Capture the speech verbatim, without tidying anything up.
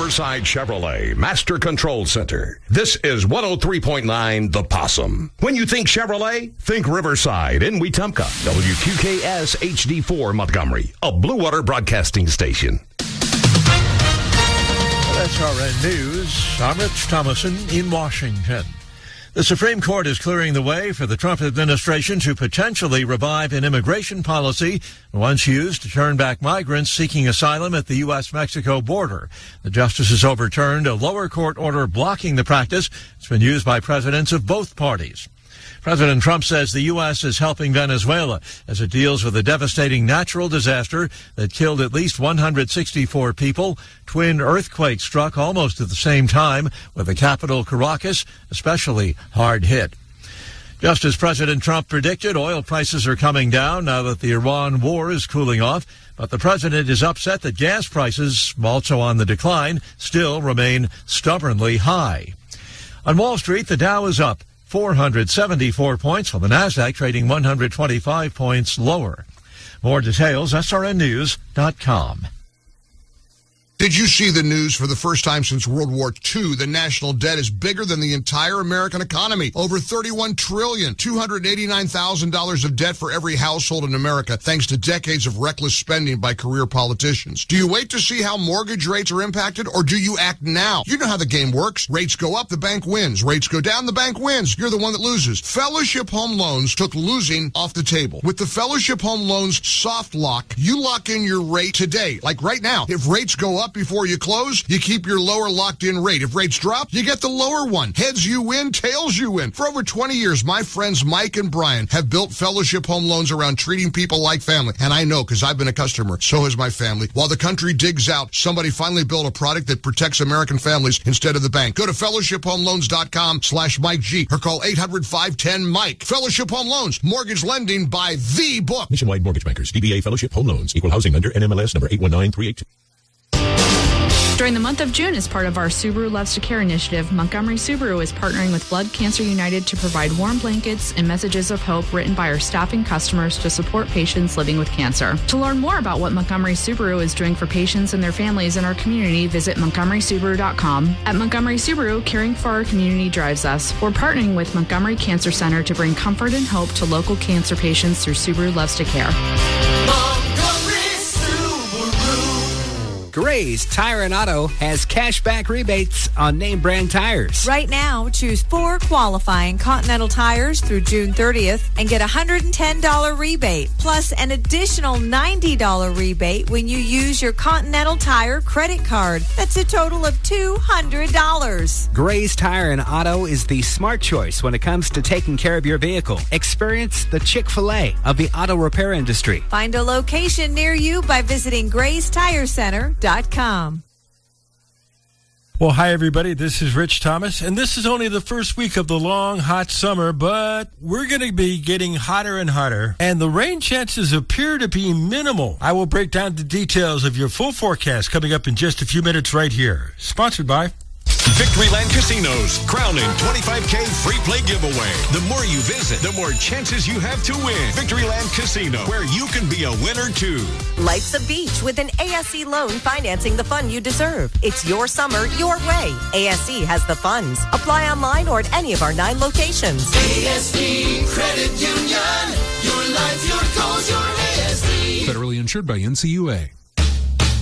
Riverside Chevrolet Master Control Center. This is one oh three point nine The Possum. When you think Chevrolet, think Riverside in Wetumpka. W Q K S H D four Montgomery, a Blue Water Broadcasting station. S R N News. I'm Rich Thomason in Washington. The Supreme Court is clearing the way for the Trump administration to potentially revive an immigration policy once used to turn back migrants seeking asylum at the U S Mexico border. The justices overturned a lower court order blocking the practice. It's been used by presidents of both parties. President Trump says the U S is helping Venezuela as it deals with a devastating natural disaster that killed at least one hundred sixty-four people. Twin earthquakes struck almost at the same time, with the capital, Caracas, especially hard hit. Just as President Trump predicted, oil prices are coming down now that the Iran war is cooling off. But the president is upset that gas prices, also on the decline, still remain stubbornly high. On Wall Street, the Dow is up four hundred seventy-four points, while the Nasdaq trading one hundred twenty-five points lower. More details, S R N news dot com. Did you see the news? For the first time since World War Two, the national debt is bigger than the entire American economy. Over thirty-one trillion dollars, two hundred eighty-nine thousand dollars of debt for every household in America, thanks to decades of reckless spending by career politicians. Do you wait to see how mortgage rates are impacted, or do you act now? You know how the game works. Rates go up, the bank wins. Rates go down, the bank wins. You're the one that loses. Fellowship Home Loans took losing off the table. With the Fellowship Home Loans soft lock, you lock in your rate today. Like right now, if rates go up before you close, you keep your lower locked-in rate. If rates drop, you get the lower one. Heads you win, tails you win. For over twenty years, my friends Mike and Brian have built Fellowship Home Loans around treating people like family. And I know, because I've been a customer. So has my family. While the country digs out, somebody finally built a product that protects American families instead of the bank. Go to fellowship home loans dot com slash Mike G or call eight hundred, five ten, Mike. Fellowship Home Loans. Mortgage lending by the book. Nationwide Mortgage Bankers. D B A Fellowship Home Loans. Equal housing lender. N M L S number eight one nine three eight two. During the month of June, as part of our Subaru Loves to Care initiative, Montgomery Subaru is partnering with Blood Cancer United to provide warm blankets and messages of hope written by our staff and customers to support patients living with cancer. To learn more about what Montgomery Subaru is doing for patients and their families in our community, visit montgomery subaru dot com. At Montgomery Subaru, caring for our community drives us. We're partnering with Montgomery Cancer Center to bring comfort and hope to local cancer patients through Subaru Loves to Care. Gray's Tire and Auto has cashback rebates on name brand tires. Right now, choose four qualifying Continental tires through June thirtieth and get a one hundred ten dollars rebate, plus an additional ninety dollars rebate when you use your Continental Tire credit card. That's a total of two hundred dollars. Gray's Tire and Auto is the smart choice when it comes to taking care of your vehicle. Experience the Chick-fil-A of the auto repair industry. Find a location near you by visiting grays tire center dot com. Well, hi, everybody. This is Rich Thomas, and this is only the first week of the long, hot summer, but we're going to be getting hotter and hotter, and the rain chances appear to be minimal. I will break down the details of your full forecast coming up in just a few minutes right here. Sponsored by Victoryland Casinos, crowning twenty-five K free play giveaway. The more you visit, the more chances you have to win. Victoryland Casino, where you can be a winner too. Life's a beach with an A S E loan financing the fun you deserve. It's your summer, your way. A S E has the funds. Apply online or at any of our nine locations. A S E Credit Union. Your life, your goals, your A S E. Federally insured by N C U A.